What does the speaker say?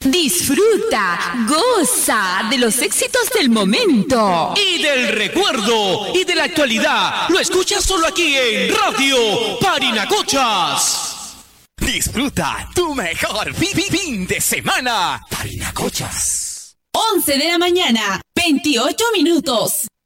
Disfruta, goza de los éxitos del momento. Y del recuerdo y de la actualidad. Lo escuchas solo aquí en Radio Parinacochas. Disfruta tu mejor fin de semana. Parinacochas. 11 de la mañana, 28 minutos.